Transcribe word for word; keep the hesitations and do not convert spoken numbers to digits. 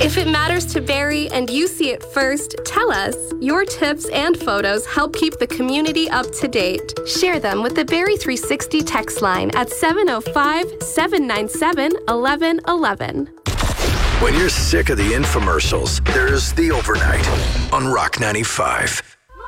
If it matters to Barrie and you see it first, tell us. Your tips and photos help keep the community up to date. Share them with the Barrie three sixty text line at seven oh five, seven nine seven, one one one one. When you're sick of the infomercials, there's The Overnight on Rock ninety-five.